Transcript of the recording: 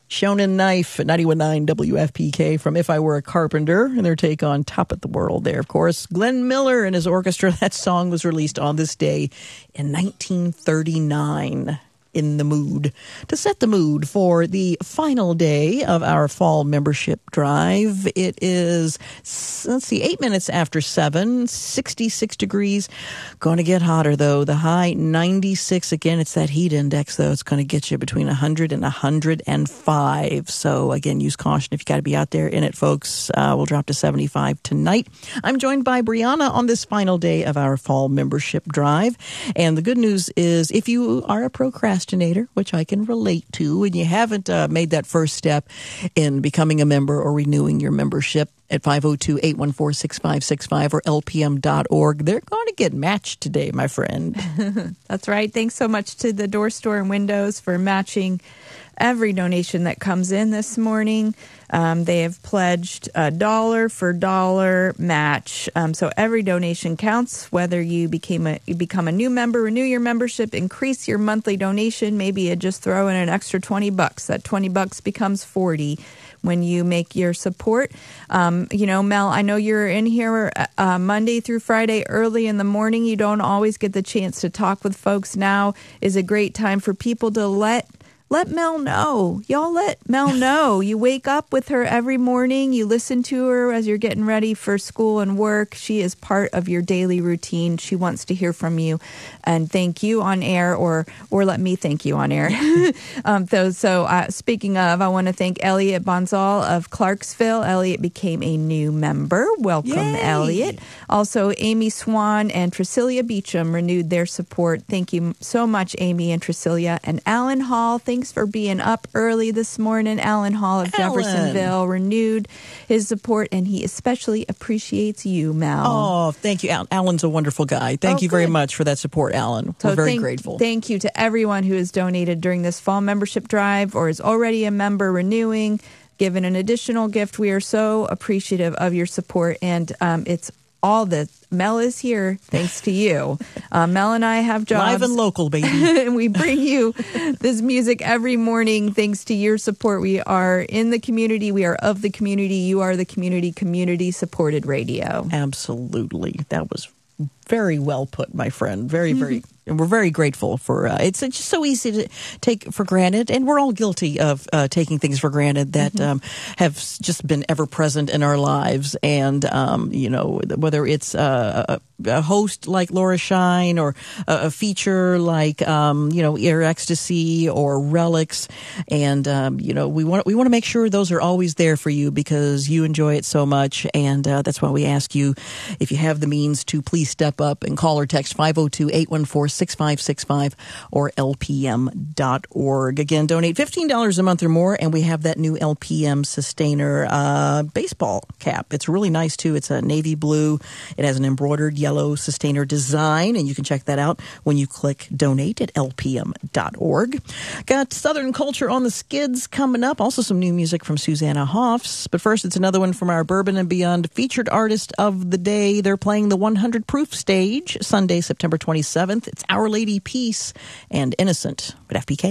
Shonen Knife at 91.9 WFPK from If I Were a Carpenter, and their take on Top of the World there, of course. Glenn Miller and his orchestra. That song was released on this day in 1939. In the mood to set the mood for the final day of our fall membership drive. It is, 8 minutes after 7, 66 degrees. Going to get hotter, though. The high 96. Again, it's that heat index, though. It's going to get you between 100 and 105. So, again, use caution if you got to be out there in it, folks. We'll drop to 75 tonight. I'm joined by Brianna on this final day of our fall membership drive. And the good news is, if you are a procrastinator, which I can relate to, and you haven't made that first step in becoming a member or renewing your membership at 502-814-6565 or lpm.org, they're going to get matched today, my friend. That's right. Thanks so much to the Door Store and Windows for matching every donation that comes in this morning. They have pledged a dollar for dollar match. So every donation counts, whether you become a new member, renew your membership, increase your monthly donation. Maybe you just throw in an extra $20. That $20 becomes $40 when you make your support. Mel, I know you're in here Monday through Friday early in the morning. You don't always get the chance to talk with folks. Now is a great time for people to let Mel know. Y'all let Mel know. You wake up with her every morning. You listen to her as you're getting ready for school and work. She is part of your daily routine. She wants to hear from you and thank you on air, or let me thank you on air. Speaking of, I want to thank Elliot Bonzal of Clarksville. Elliot became a new member. Welcome, Yay. Elliot. Also, Amy Swan and Tricilia Beecham renewed their support. Thank you so much, Amy and Tricilia. And Alan Hall, thanks for being up early this morning. Alan Hall of Jeffersonville renewed his support, and he especially appreciates you, Mel. Oh, thank you. Alan's a wonderful guy. Thank you very much for that support, Alan. We're very grateful. Thank you to everyone who has donated during this fall membership drive or is already a member renewing, given an additional gift. We are so appreciative of your support, and it's all that Mel is here thanks to you. Mel and I have jobs. Live and local, baby. And we bring you this music every morning thanks to your support. We are in the community. We are of the community. You are the community supported radio. Absolutely. That was very well put, my friend. Very, very. And we're very grateful for it's just so easy to take for granted. And we're all guilty of taking things for granted that have just been ever present in our lives. And, whether it's a host like Laura Shine or a feature like, Air Ecstasy or Relics. And, we want to make sure those are always there for you because you enjoy it so much. And that's why we ask you, if you have the means, to please step up and call or text 502-814-6565 or lpm.org. Again, donate $15 a month or more, and we have that new LPM Sustainer baseball cap. It's really nice, too. It's a navy blue. It has an embroidered yellow Sustainer design, and you can check that out when you click donate at lpm.org. Got Southern Culture on the Skids coming up. Also some new music from Susanna Hoffs. But first, it's another one from our Bourbon and Beyond featured artist of the day. They're playing the 100 Proof stage Sunday, September 27th. It's Our Lady Peace and Innocent at FPK.